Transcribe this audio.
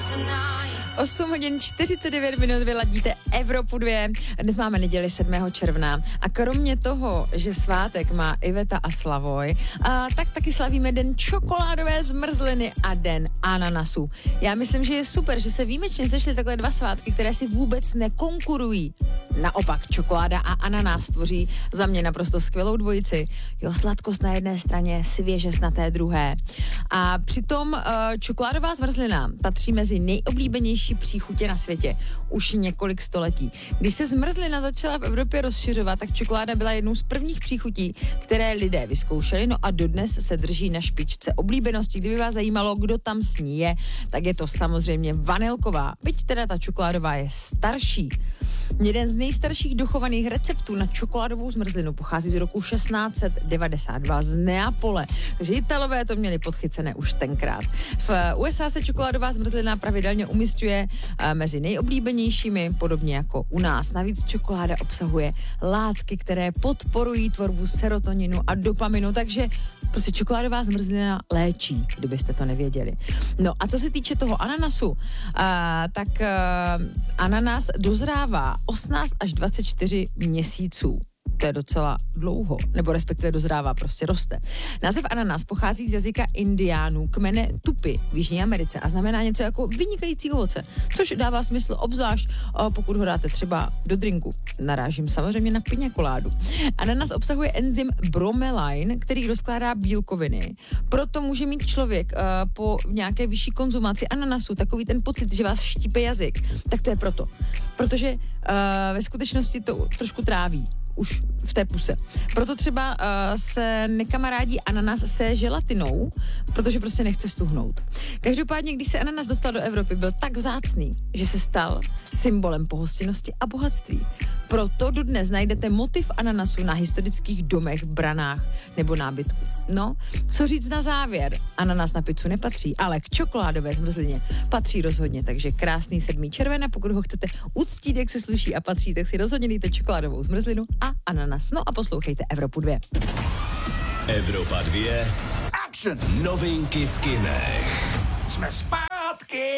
8 hodin 49 minut vyladíte Evropu 2. Dnes máme neděli 7. června a kromě toho, že svátek má Iveta a Slavoj, tak taky slavíme den čokoládové zmrzliny a den ananasu. Já myslím, že je super, že se výjimečně sešly takhle dva svátky, které si vůbec nekonkurují. Naopak, čokoláda a ananas tvoří za mě naprosto skvělou dvojici. Jo, sladkost na jedné straně, svěžest na té druhé. A přitom čokoládová zmrzlina patří mezi nejoblíbenější příchutě na světě už několik století. Když se zmrzlina začala v Evropě rozšiřovat, tak čokoláda byla jednou z prvních příchutí, které lidé vyzkoušeli, no a dodnes se drží na špičce oblíbenosti. Kdyby vás zajímalo, kdo tam s ní je, tak je to samozřejmě vanilková, byť teda ta čokoládová je starší. Jeden z nejstarších dochovaných receptů na čokoládovou zmrzlinu pochází z roku 1692 z Neapole, takže Italové to měli podchycené už tenkrát. V USA se čokoládová zmrzlina pravidelně umisťuje mezi nejoblíbenějšími, podobně jako u nás. Navíc čokoláda obsahuje látky, které podporují tvorbu serotoninu a dopaminu, takže prostě čokoládová zmrzlina léčí, kdybyste to nevěděli. No a co se týče toho ananasu, tak ananas dozrává 18 až 24 měsíců. To je docela dlouho, nebo respektive dozrává, prostě roste. Název ananas pochází z jazyka indiánů kmene Tupi v Jižní Americe a znamená něco jako vynikající ovoce, což dává smysl obzvlášť, pokud ho dáte třeba do drinku. Narážím samozřejmě na piňakoládu. Ananas obsahuje enzym bromelain, který rozkládá bílkoviny. Proto může mít člověk po nějaké vyšší konzumaci ananasu takový ten pocit, že vás štípe jazyk. Tak to je proto. Protože ve skutečnosti to trošku tráví už v té puse. Proto třeba se nekamarádí ananas se želatinou, protože prostě nechce stuhnout. Každopádně, když se ananas dostal do Evropy, byl tak vzácný, že se stal symbolem pohostinnosti a bohatství. Proto dodnes najdete motiv ananasu na historických domech, branách nebo nábytku. No, co říct na závěr? Ananas na pizzu nepatří, ale k čokoládové zmrzlině patří rozhodně, takže krásný 7. červen a pokud ho chcete uctít, jak se sluší a patří, tak si rozhodně dejte čokoládovou zmrzlinu a ananas. No a poslouchejte Evropu 2. Evropa 2. Action! Novinky v kinech. Jsme zpátky!